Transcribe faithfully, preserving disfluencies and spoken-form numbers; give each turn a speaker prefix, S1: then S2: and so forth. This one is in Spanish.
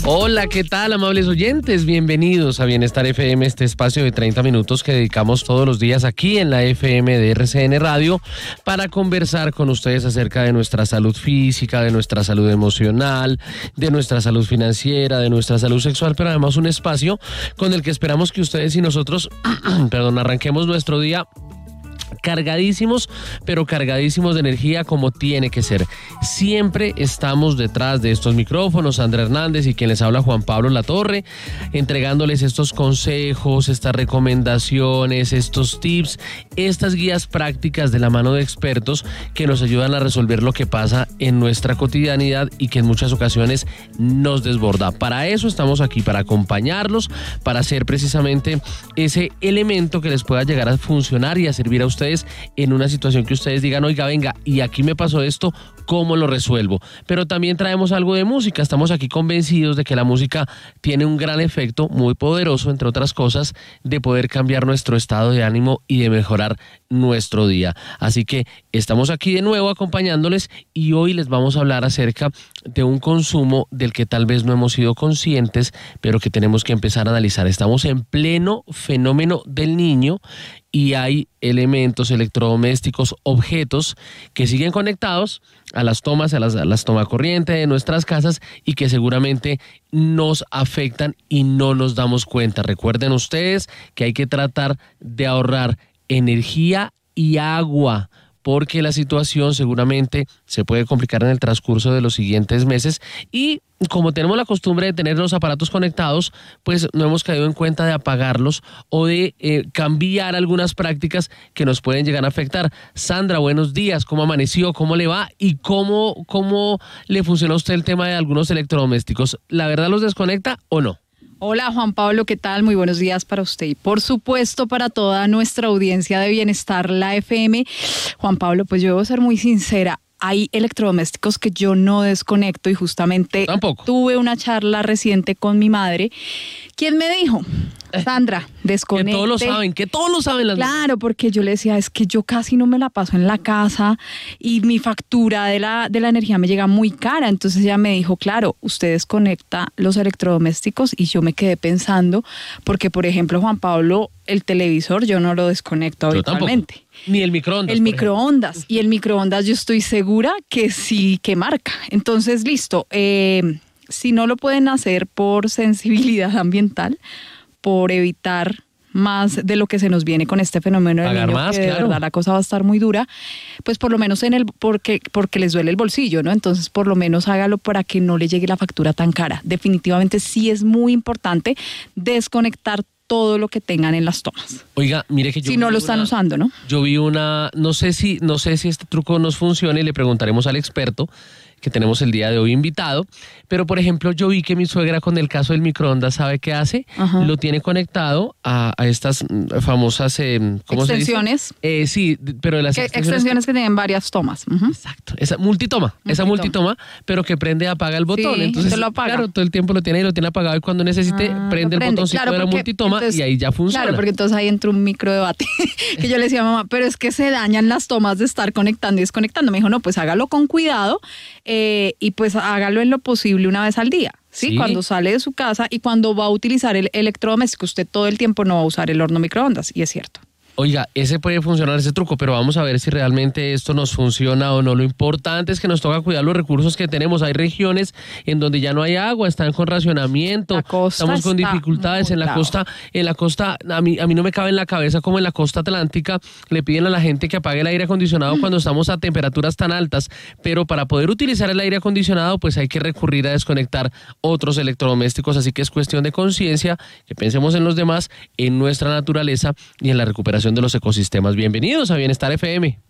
S1: Hola, ¿qué tal, amables oyentes? Bienvenidos a Bienestar F M, este espacio de treinta minutos que dedicamos todos los días aquí en la F M de R C N Radio para conversar con ustedes acerca de nuestra salud física, de nuestra salud emocional, de nuestra salud financiera, de nuestra salud sexual, pero además un espacio con el que esperamos que ustedes y nosotros, perdón, arranquemos nuestro día cargadísimos, pero cargadísimos de energía como tiene que ser. Siempre estamos detrás de estos micrófonos, Sandra Hernández y quien les habla, Juan Pablo Latorre, entregándoles estos consejos, estas recomendaciones, estos tips, estas guías prácticas de la mano de expertos que nos ayudan a resolver lo que pasa en nuestra cotidianidad y que en muchas ocasiones nos desborda. Para eso estamos aquí, para acompañarlos, para ser precisamente ese elemento que les pueda llegar a funcionar y a servir a ustedes en una situación que ustedes digan, oiga, venga, y aquí me pasó esto, ¿cómo lo resuelvo? Pero también traemos algo de música. Estamos aquí convencidos de que la música tiene un gran efecto, muy poderoso, entre otras cosas, de poder cambiar nuestro estado de ánimo y de mejorar nuestro día. Así que estamos aquí de nuevo acompañándoles y hoy les vamos a hablar acerca de un consumo del que tal vez no hemos sido conscientes, pero que tenemos que empezar a analizar. Estamos en pleno fenómeno del niño y hay elementos electrodomésticos, objetos que siguen conectados a las tomas, a las, a las tomacorriente de nuestras casas y que seguramente nos afectan y no nos damos cuenta. Recuerden ustedes que hay que tratar de ahorrar energía y agua, porque la situación seguramente se puede complicar en el transcurso de los siguientes meses y como tenemos la costumbre de tener los aparatos conectados, pues no hemos caído en cuenta de apagarlos o de eh, cambiar algunas prácticas que nos pueden llegar a afectar. Sandra, buenos días, ¿cómo amaneció? ¿Cómo le va? ¿Y cómo, cómo le funciona a usted el tema de algunos electrodomésticos? ¿La verdad los desconecta o no?
S2: Hola Juan Pablo, ¿qué tal? Muy buenos días para usted y por supuesto para toda nuestra audiencia de Bienestar, la F M. Juan Pablo, pues yo debo ser muy sincera, hay electrodomésticos que yo no desconecto y justamente
S1: Tampoco.
S2: Tuve una charla reciente con mi madre, quien me dijo, Sandra, desconecte.
S1: Que todos lo saben, que todos lo saben las
S2: Claro, porque yo le decía, es que yo casi no me la paso en la casa y mi factura de la, de la energía me llega muy cara. Entonces ella me dijo, claro, usted desconecta los electrodomésticos y yo me quedé pensando, porque por ejemplo, Juan Pablo, el televisor yo no lo desconecto
S1: Yo
S2: habitualmente.
S1: tampoco. Ni el microondas.
S2: El microondas. Y el microondas yo estoy segura que sí que marca. Entonces, listo. Eh, si no lo pueden hacer por sensibilidad ambiental, por evitar más de lo que se nos viene con este fenómeno del niño,
S1: más,
S2: que de
S1: claro.
S2: verdad la cosa va a estar muy dura, pues por lo menos en el porque porque les duele el bolsillo, ¿no? Entonces por lo menos hágalo para que no le llegue la factura tan cara. Definitivamente sí es muy importante desconectar todo lo que tengan en las tomas.
S1: Oiga, mire que yo
S2: si no
S1: vi
S2: lo están
S1: una,
S2: usando, ¿no?
S1: Yo vi una, no sé si, no sé si este truco nos funciona y le preguntaremos al experto que tenemos el día de hoy invitado, pero por ejemplo yo vi que mi suegra con el caso del microondas, ¿sabe qué hace? Ajá. Lo tiene conectado a, a estas famosas eh, ¿cómo
S2: extensiones.
S1: Se dice? Eh, sí, pero de las
S2: que,
S1: extensiones,
S2: extensiones que, que tienen varias tomas. Uh-huh.
S1: Exacto, esa multitoma, multitoma, esa multitoma, pero que prende y apaga el botón.
S2: Sí,
S1: entonces
S2: lo apaga.
S1: Claro, todo el tiempo lo tiene y lo tiene apagado y cuando necesite
S2: ah,
S1: prende, prende el botoncito claro, de la multitoma entonces, y ahí ya funciona.
S2: Claro, porque entonces ahí entra un micro debate que yo le decía a mamá, pero es que se dañan las tomas de estar conectando y desconectando. Me dijo, no, pues hágalo con cuidado eh, y pues hágalo en lo posible una vez al día. ¿Sí? ¿Sí? Cuando sale de su casa y cuando va a utilizar el electrodoméstico, usted todo el tiempo no va a usar el horno microondas, y es cierto.
S1: Oiga, ese puede funcionar ese truco, pero vamos a ver si realmente esto nos funciona o no. Lo importante es que nos toca cuidar los recursos que tenemos. Hay regiones en donde ya no hay agua, están con racionamiento,
S2: la costa
S1: estamos con
S2: está
S1: dificultades en la
S2: lado.
S1: costa. En la costa, a mí, a mí no me cabe en la cabeza como en la costa atlántica le piden a la gente que apague el aire acondicionado mm. cuando estamos a temperaturas tan altas, pero para poder utilizar el aire acondicionado pues hay que recurrir a desconectar otros electrodomésticos, así que es cuestión de conciencia, que pensemos en los demás, en nuestra naturaleza y en la recuperación de los ecosistemas. Bienvenidos a Bienestar F M.